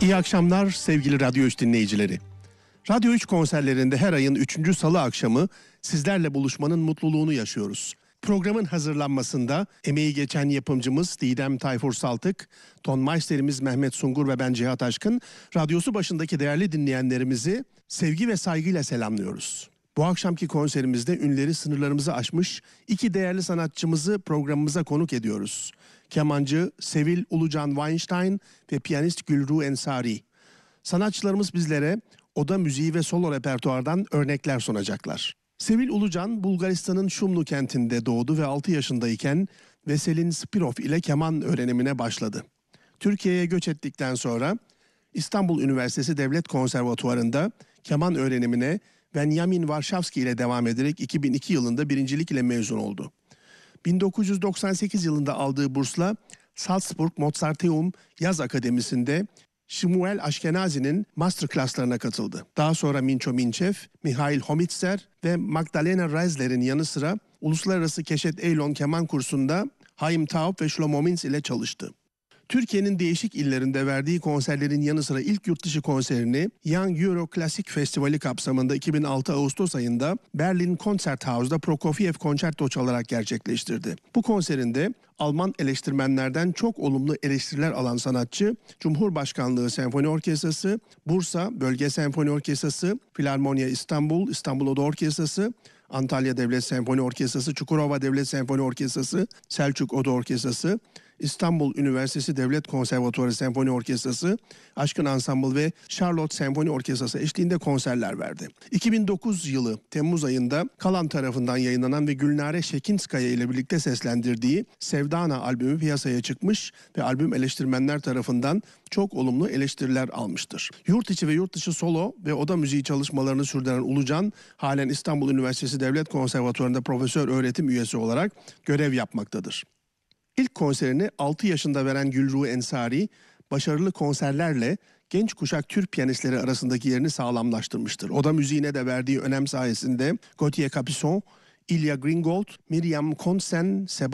İyi akşamlar sevgili Radyo 3 dinleyicileri. Radyo 3 konserlerinde her ayın 3. salı akşamı sizlerle buluşmanın mutluluğunu yaşıyoruz. Programın hazırlanmasında emeği geçen yapımcımız Didem Tayfur Saltık, tonmeisterimiz Mehmet Sungur ve ben Cihat Aşkın, radyosu başındaki değerli dinleyenlerimizi sevgi ve saygıyla selamlıyoruz. Bu akşamki konserimizde ünleri sınırlarımızı aşmış iki değerli sanatçımızı programımıza konuk ediyoruz. Kemancı Sevil Ulucan Weinstein ve piyanist Gülru Ensari. Sanatçılarımız bizlere oda müziği ve solo repertuardan örnekler sunacaklar. Sevil Ulucan, Bulgaristan'ın Şumlu kentinde doğdu ve 6 yaşındayken Veselin Spirov ile keman öğrenimine başladı. Türkiye'ye göç ettikten sonra İstanbul Üniversitesi Devlet Konservatuvarı'nda keman öğrenimine Benjamin Varşavski ile devam ederek 2002 yılında birincilik ile mezun oldu. 1998 yılında aldığı bursla Salzburg Mozarteum Yaz Akademisi'nde Shmuel Ashkenazi'nin masterclasslarına katıldı. Daha sonra Mincho Minchev, Mihail Homitzer ve Magdalena Reisler'in yanı sıra Uluslararası Keşet Eylon Keman Kursu'nda Haim Taub ve Shlomo Mintz ile çalıştı. Türkiye'nin değişik illerinde verdiği konserlerin yanı sıra ilk yurtdışı konserini Young Euro Klasik Festivali kapsamında 2006 Ağustos ayında Berlin Konzerthause'da Prokofiev konçerto çalarak gerçekleştirdi. Bu konserinde Alman eleştirmenlerden çok olumlu eleştiriler alan sanatçı, Cumhurbaşkanlığı Senfoni Orkestrası, Bursa Bölge Senfoni Orkestrası, Filarmonya İstanbul, İstanbul Oda Orkestrası, Antalya Devlet Senfoni Orkestrası, Çukurova Devlet Senfoni Orkestrası, Selçuk Oda Orkestrası, İstanbul Üniversitesi Devlet Konservatuarı Senfoni Orkestrası, Aşkın Ensemble ve Charlotte Senfoni Orkestrası eşliğinde konserler verdi. 2009 yılı Temmuz ayında Kalan tarafından yayınlanan ve Gülnare Şekinskaya ile birlikte seslendirdiği Sevdana albümü piyasaya çıkmış ve albüm eleştirmenler tarafından çok olumlu eleştiriler almıştır. Yurt içi ve yurt dışı solo ve oda müziği çalışmalarını sürdüren Ulucan, halen İstanbul Üniversitesi Devlet Konservatuarı'nda profesör öğretim üyesi olarak görev yapmaktadır. İlk konserini 6 yaşında veren Gülru Ensari, başarılı konserlerle genç kuşak Türk piyanistleri arasındaki yerini sağlamlaştırmıştır. Oda müziğine de verdiği önem sayesinde Gauthier Capuçon, Ilya Greengold, Miriam Konsen,